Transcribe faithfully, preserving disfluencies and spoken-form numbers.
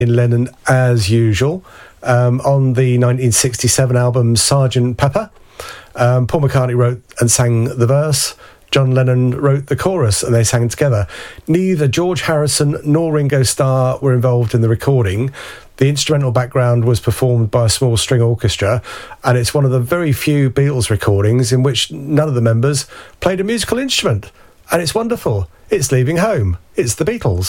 Lennon as usual um, on the nineteen sixty-seven album Sergeant Pepper. Um, Paul McCartney wrote and sang the verse. John Lennon wrote the chorus and they sang together. Neither George Harrison nor Ringo Starr were involved in the recording. The instrumental background was performed by a small string orchestra, and it's one of the very few Beatles recordings in which none of the members played a musical instrument. And it's wonderful. It's Leaving Home. It's the Beatles.